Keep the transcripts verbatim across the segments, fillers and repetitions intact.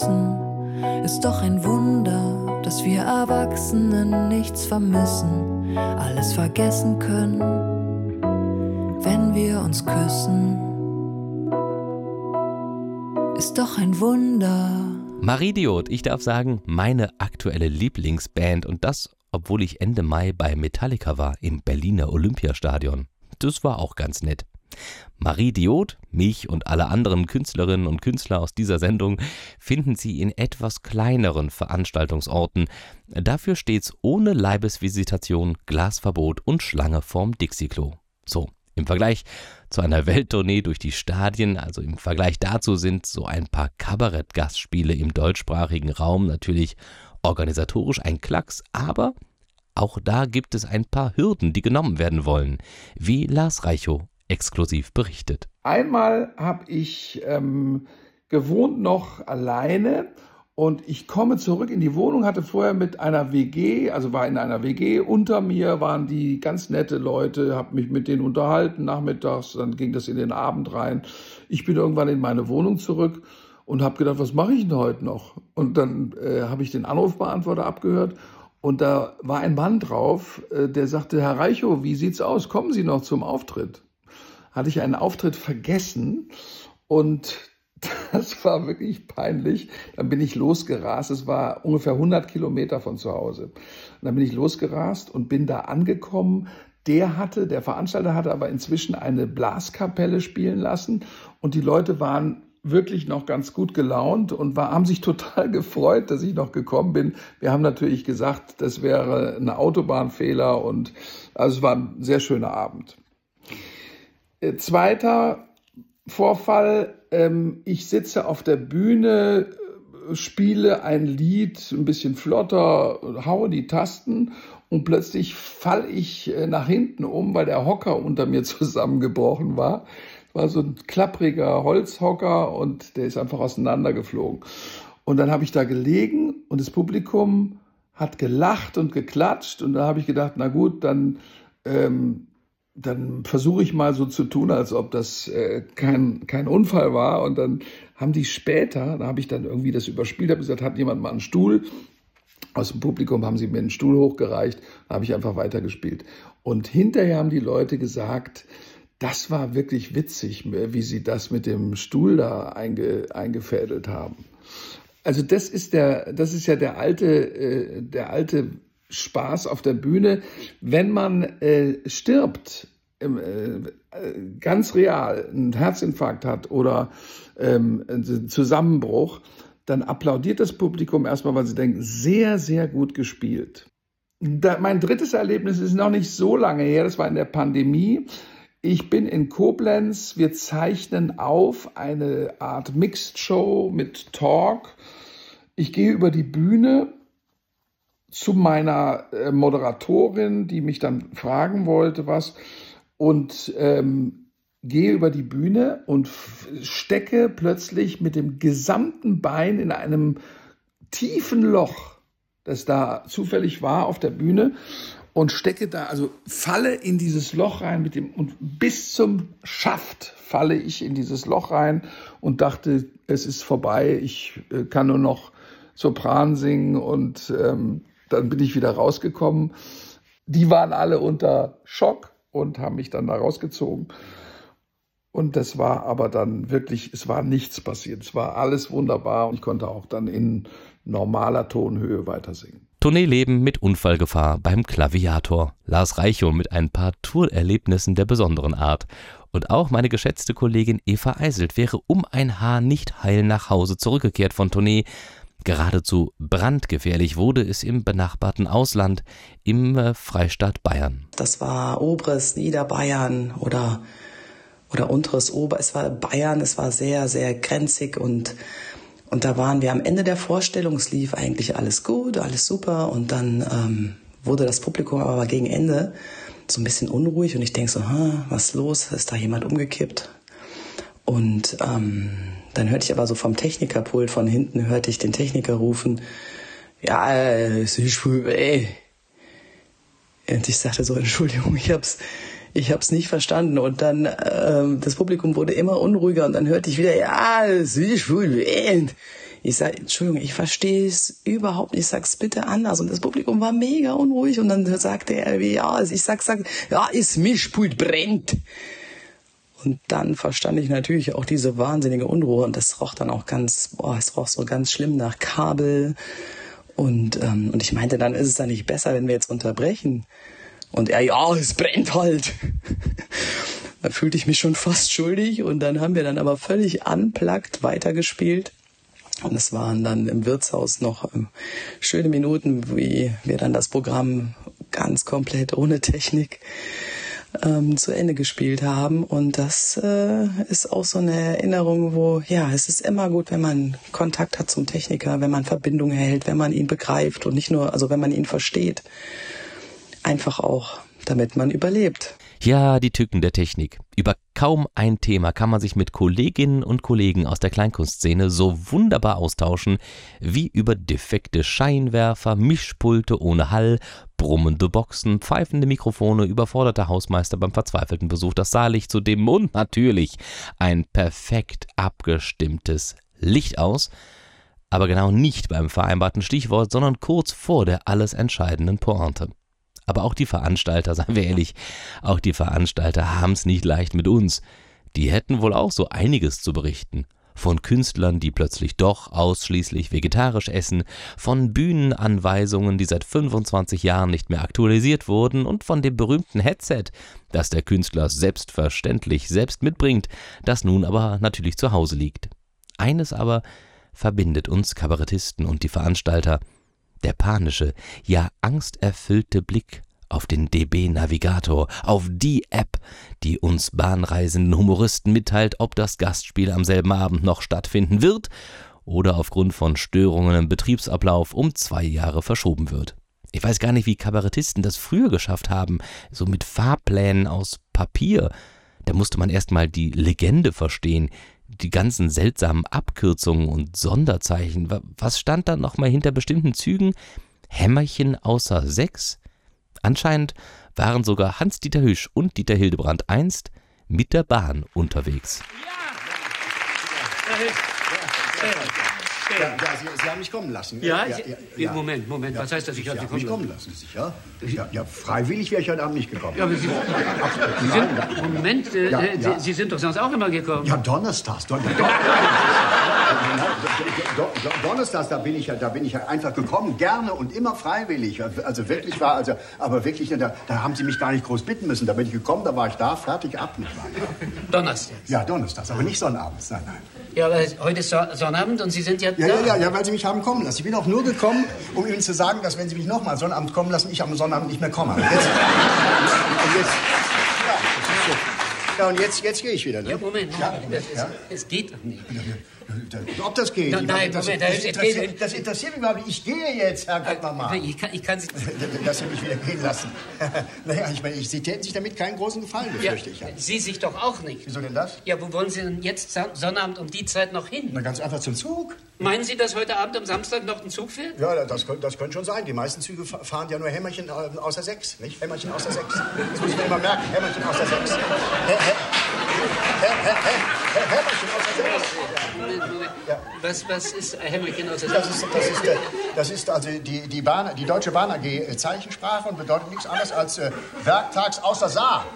küssen. Ist doch ein Wunder, dass wir Erwachsenen nichts vermissen, alles vergessen können, wenn wir uns küssen. Ist doch ein Wunder. Maridiot, ich darf sagen, meine aktuelle Lieblingsband, und das, obwohl ich Ende Mai bei Metallica war im Berliner Olympiastadion. Das war auch ganz nett. Maridiot, mich und alle anderen Künstlerinnen und Künstler aus dieser Sendung finden Sie in etwas kleineren Veranstaltungsorten. Dafür stets ohne Leibesvisitation, Glasverbot und Schlange vorm Dixie-Klo. So, im Vergleich zu einer Welttournee durch die Stadien, also im Vergleich dazu sind so ein paar Kabarettgastspiele im deutschsprachigen Raum natürlich organisatorisch ein Klacks, aber auch da gibt es ein paar Hürden, die genommen werden wollen, wie Lars Reichow exklusiv berichtet. Einmal habe ich ähm, gewohnt noch alleine und ich komme zurück in die Wohnung, hatte vorher mit einer W G, also war in einer W G, unter mir waren die ganz nette Leute, habe mich mit denen unterhalten nachmittags, dann ging das in den Abend rein. Ich bin irgendwann in meine Wohnung zurück und habe gedacht, was mache ich denn heute noch? Und dann äh, habe ich den Anrufbeantworter abgehört. Und da war ein Mann drauf, äh, der sagte, Herr Reichow, wie sieht's aus? Kommen Sie noch zum Auftritt? Hatte ich einen Auftritt vergessen und das war wirklich peinlich. Dann bin ich losgerast, es war ungefähr hundert Kilometer von zu Hause. Und dann bin ich losgerast und bin da angekommen. Der hatte, der Veranstalter hatte aber inzwischen eine Blaskapelle spielen lassen und die Leute waren wirklich noch ganz gut gelaunt und war, haben sich total gefreut, dass ich noch gekommen bin. Wir haben natürlich gesagt, das wäre ein Autobahnfehler und also es war ein sehr schöner Abend. Zweiter Vorfall, ähm, ich sitze auf der Bühne, spiele ein Lied ein bisschen flotter, haue die Tasten und plötzlich falle ich nach hinten um, weil der Hocker unter mir zusammengebrochen war. Es war so ein klappriger Holzhocker und der ist einfach auseinandergeflogen. Und dann habe ich da gelegen und das Publikum hat gelacht und geklatscht und da habe ich gedacht, na gut, dann... Ähm, Dann versuche ich mal so zu tun, als ob das äh, kein, kein Unfall war. Und dann haben die später, da habe ich dann irgendwie das überspielt, habe gesagt, hat jemand mal einen Stuhl? Aus dem Publikum haben sie mir einen Stuhl hochgereicht, da habe ich einfach weitergespielt. Und hinterher haben die Leute gesagt, das war wirklich witzig, wie sie das mit dem Stuhl da einge, eingefädelt haben. Also das ist der, das ist ja der alte, äh, der alte Spaß auf der Bühne, wenn man äh, stirbt, äh, ganz real, einen Herzinfarkt hat oder ähm, einen Zusammenbruch, dann applaudiert das Publikum erstmal, weil sie denken, sehr, sehr gut gespielt. Da, mein drittes Erlebnis ist noch nicht so lange her, das war in der Pandemie. Ich bin in Koblenz, wir zeichnen auf eine Art Mixed Show mit Talk. Ich gehe über die Bühne zu meiner äh, Moderatorin, die mich dann fragen wollte, was, und ähm, gehe über die Bühne und f- stecke plötzlich mit dem gesamten Bein in einem tiefen Loch, das da zufällig war auf der Bühne, und stecke da, also falle in dieses Loch rein mit dem, und bis zum Schaft falle ich in dieses Loch rein und dachte, es ist vorbei, ich äh, kann nur noch Sopran singen und ähm, dann bin ich wieder rausgekommen. Die waren alle unter Schock und haben mich dann da rausgezogen. Und das war aber dann wirklich, es war nichts passiert. Es war alles wunderbar und ich konnte auch dann in normaler Tonhöhe weitersingen. Tourneeleben mit Unfallgefahr beim Klaviator. Lars Reichow mit ein paar Tourerlebnissen der besonderen Art. Und auch meine geschätzte Kollegin Eva Eiselt wäre um ein Haar nicht heil nach Hause zurückgekehrt von Tournee. Geradezu brandgefährlich wurde es im benachbarten Ausland, im äh, Freistaat Bayern. Das war oberes Niederbayern oder, oder unteres Ober. Es war Bayern, es war sehr, sehr grenzig und, und da waren wir am Ende der Vorstellung. Es lief eigentlich alles gut, alles super und dann ähm, wurde das Publikum aber gegen Ende so ein bisschen unruhig und ich denke so, was ist los? Ist da jemand umgekippt? Und ähm, dann hörte ich aber so vom Technikerpult von hinten, hörte ich den Techniker rufen, ja, es ist schwul, ey. Und ich sagte so, Entschuldigung, ich hab's, ich hab's nicht verstanden. Und dann, ähm, das Publikum wurde immer unruhiger und dann hörte ich wieder, ja, es ist schwul, ey. Ich sage, Entschuldigung, ich verstehe es überhaupt nicht, ich sag's bitte anders. Und das Publikum war mega unruhig und dann sagte er, ja, ich sag, sag, ja, das Mischpult brennt. Und dann verstand ich natürlich auch diese wahnsinnige Unruhe und das roch dann auch ganz, boah, es roch so ganz schlimm nach Kabel. Und, ähm, und ich meinte, dann ist es dann nicht besser, wenn wir jetzt unterbrechen. Und er, ja, es brennt halt. Da fühlte ich mich schon fast schuldig und dann haben wir dann aber völlig unplugged weitergespielt. Und es waren dann im Wirtshaus noch ähm, schöne Minuten, wie wir dann das Programm ganz komplett ohne Technik ähm, zu Ende gespielt haben. Und das äh, ist auch so eine Erinnerung, wo, ja, es ist immer gut, wenn man Kontakt hat zum Techniker, wenn man Verbindung hält, wenn man ihn begreift und nicht nur, also wenn man ihn versteht. Einfach auch, damit man überlebt. Ja, die Tücken der Technik. Über kaum ein Thema kann man sich mit Kolleginnen und Kollegen aus der Kleinkunstszene so wunderbar austauschen wie über defekte Scheinwerfer, Mischpulte ohne Hall, brummende Boxen, pfeifende Mikrofone, überforderte Hausmeister beim verzweifelten Besuch, das Saallicht zu dimmen und natürlich ein perfekt abgestimmtes Licht aus, aber genau nicht beim vereinbarten Stichwort, sondern kurz vor der alles entscheidenden Pointe. Aber auch die Veranstalter, seien wir ehrlich, auch die Veranstalter haben es nicht leicht mit uns. Die hätten wohl auch so einiges zu berichten. Von Künstlern, die plötzlich doch ausschließlich vegetarisch essen, von Bühnenanweisungen, die seit fünfundzwanzig Jahren nicht mehr aktualisiert wurden und von dem berühmten Headset, das der Künstler selbstverständlich selbst mitbringt, das nun aber natürlich zu Hause liegt. Eines aber verbindet uns Kabarettisten und die Veranstalter: der panische, ja angsterfüllte Blick auf den D B-Navigator, auf die App, die uns bahnreisenden Humoristen mitteilt, ob das Gastspiel am selben Abend noch stattfinden wird oder aufgrund von Störungen im Betriebsablauf um zwei Jahre verschoben wird. Ich weiß gar nicht, wie Kabarettisten das früher geschafft haben, so mit Fahrplänen aus Papier. Da musste man erst mal die Legende verstehen, die ganzen seltsamen Abkürzungen und Sonderzeichen. Was stand da nochmal hinter bestimmten Zügen? Hämmerchen außer sechs? Anscheinend waren sogar Hans-Dieter Hüsch und Dieter Hildebrandt einst mit der Bahn unterwegs. Ja, ja, Sie, Sie haben mich kommen lassen. Ja, ja, Sie, ja, ja. Moment, Moment, was heißt das, ich habe Sie kommen lassen? kommen lassen? Sicher? Ja, ja, freiwillig wäre ich heute Abend nicht gekommen. Ja, aber Sie, Sie sind, Moment, äh, Ja, Sie, ja. Sie sind doch sonst auch immer gekommen. Ja, donnerstags. Don, don, don, don, don, donnerstags, da bin ich ja, da bin ich ja einfach gekommen, gerne und immer freiwillig. Also wirklich war, also, aber wirklich, da, da haben Sie mich gar nicht groß bitten müssen. Da bin ich gekommen, da war ich da, fertig, ab, nicht wahr? Donnerstag. Ja, donnerstags, aber nicht sonnabends, nein, nein. Ja, aber heute ist so- Sonnabend und Sie sind ja, Ja, da. ja, ja, ja, weil Sie mich haben kommen lassen. Ich bin auch nur gekommen, um Ihnen zu sagen, dass wenn Sie mich nochmal Sonnabend kommen lassen, ich am Sonnabend nicht mehr komme. Und jetzt, und jetzt, ja, das ist so. Ja, und jetzt, jetzt gehe ich wieder. Ne? Ja, Moment, Ja, Moment, das, ja. es, es geht doch nicht. Ob das geht? Nein, Ich meine, nein, das, Moment, das, das- das, es das, geht- das interessiert mich überhaupt nicht. Ich gehe jetzt, Herr Kappmann. Ich kann, ich kann Sie... Dass Sie mich wieder gehen lassen. Naja, ich meine, ich, Sie täten sich damit keinen großen Gefallen, Ja, befürchte ich. Ja. Sie sich doch auch nicht. Wieso denn das? Ja, wo wollen Sie denn jetzt Son- Sonnabend um die Zeit noch hin? Na, ganz einfach zum Zug. Meinen Sie, dass heute Abend am Samstag noch ein Zug fährt? Ja, das, könnte- das könnte schon sein. Die meisten Züge fa- fahren ja nur Hämmerchen äh, außer sechs, nicht? Hämmerchen außer sechs. Das muss ich mir immer merken. Hämmerchen außer sechs. Hä, hä, hä, hä, hä, Hämmerchen außer sechs. Moment, Moment. Ja. Was, was ist Hämmerchen aus der Das ist, das ist, äh, das ist also die, die, Bahn, die Deutsche Bahn A G äh, Zeichensprache und bedeutet nichts anderes als äh, werktags außer Saar.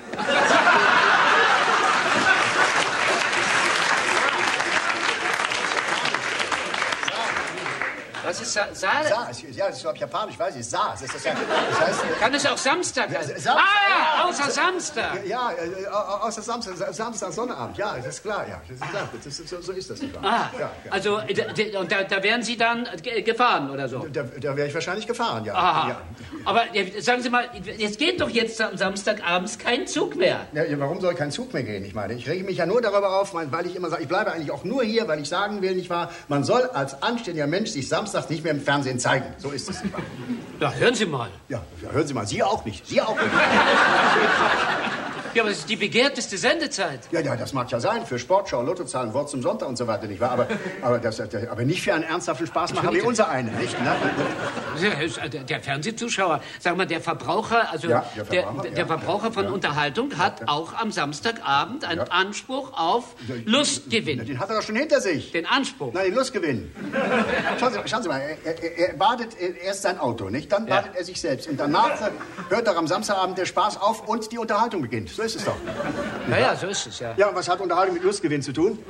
Was ist Sa Saal? Saar, ist- ja, das ist glaube ich japanisch, weiß ich. Saar, das, ist das, ja, das heißt... äh, Kann es auch Samstag heißen? Samstag, Ah, ja. außer Samstag. Ja, äh, au- außer Samstag, Samstag, Sonnabend, ja, das ist klar, ja. Das ist klar, das ist, so, so ist das. Nicht wahr? Ah, ja, ja. also äh, d- d- und da, da wären Sie dann ge- gefahren oder so? Da, da wäre ich wahrscheinlich gefahren, ja. Aha. Ja. Aber äh, sagen Sie mal, es geht doch jetzt am Samstagabends kein Zug mehr. Ja, ja, warum soll kein Zug mehr gehen? Ich meine, ich rege mich ja nur darüber auf, weil ich immer sage, ich bleibe eigentlich auch nur hier, weil ich sagen will, nicht wahr? Man soll als anständiger Mensch sich samstags nicht mehr im Fernsehen zeigen. So ist es nicht wahr? Ja, hören Sie mal. Ja, ja, hören Sie mal, Sie auch nicht. Sie auch nicht. Ja, aber das ist die begehrteste Sendezeit. Ja, ja, das mag ja sein. Für Sportschau, Lottozahlen, Wort zum Sonntag und so weiter, nicht wahr? Aber, aber, das, aber nicht für einen ernsthaften Spaßmacher wie unser einer, nicht? Ne? Der, der Fernsehzuschauer, sagen wir, der Verbraucher, also ja, der der, Verbraucher, der ja, Verbraucher von ja, Unterhaltung hat ja, auch am Samstagabend einen ja. Anspruch auf Lustgewinn. Den hat er doch schon hinter sich. Den Anspruch. Nein, den Lustgewinn. Schauen Sie, schauen Sie mal, er, er, er badet erst sein Auto, nicht? Dann badet ja. er sich selbst. Und danach hört doch am Samstagabend der Spaß auf und die Unterhaltung beginnt. So ist es doch. Ja, ja, so ist es, ja. Ja, und was hat Unterhaltung mit Lustgewinn zu tun?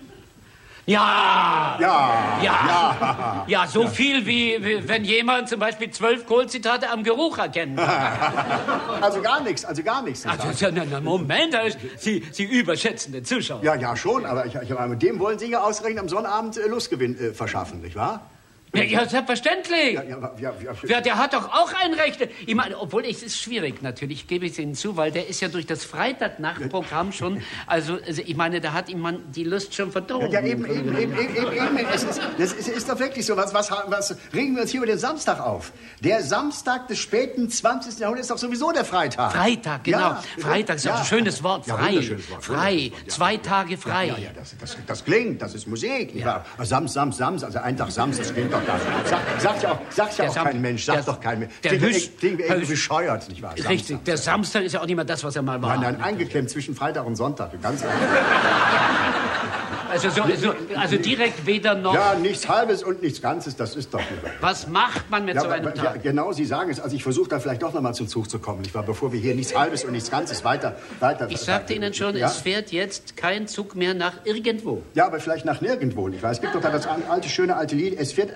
Ja! Ja! Ja! Ja, ja so ja. viel wie, wie wenn jemand zum Beispiel zwölf Kohlzitate am Geruch erkennen kann. Also gar nichts, also gar nichts. Also, na, na, Moment, Sie, Sie überschätzen den Zuschauer. Ja, ja, schon, aber ich, ich, mit dem wollen Sie ja ausgerechnet am Sonnabend äh, Lustgewinn äh, verschaffen, nicht wahr? Ja, ja, selbstverständlich. Ja, ja, ja, ja, ja, der hat doch auch ein Recht. Ich meine, obwohl es ist schwierig natürlich, gebe ich es Ihnen zu, weil der ist ja durch das Freitagnachtprogramm schon, also, also ich meine, da hat ihm man die Lust schon verdorben. Ja, ja eben, eben, eben, eben, eben. Es ist, das ist, ist doch wirklich so. Was, was, was regen wir uns hier über den Samstag auf? Der Samstag des späten zwanzigsten Jahrhunderts ist doch sowieso der Freitag. Freitag, genau. Ja, Freitag ist ja ein schönes Wort. Frei. Ja, Wort. Frei. Zwei Tage frei. Ja, ja, ja das, das, das klingt, das ist Musik. Ja. Sams, Sams, Sams, also ein Tag Sams, das klingt doch da. Sag, sagt ja auch, sagt ja auch kein Mensch, sagt doch kein Mensch. Der klingt klingt irgendwie bescheuert, nicht wahr? Samstag. Richtig, der Samstag ist ja auch nicht mehr das, was er mal war. Nein, nein, eingeklemmt zwischen Freitag und Sonntag, ganz einfach. Also, so, so, also direkt weder noch... Ja, nichts Halbes und nichts Ganzes, das ist doch lieber. Was macht man mit ja, so einem Tag? Ja, genau, Sie sagen es. Also ich versuche da vielleicht doch noch mal zum Zug zu kommen, nicht wahr? Bevor wir hier nichts Halbes und nichts Ganzes weiter... weiter ich sagte weiter, Ihnen schon, ja? Es fährt jetzt kein Zug mehr nach irgendwo. Ja, aber vielleicht nach nirgendwo, nicht wahr? Es gibt doch da das alte, schöne alte Lied, es fährt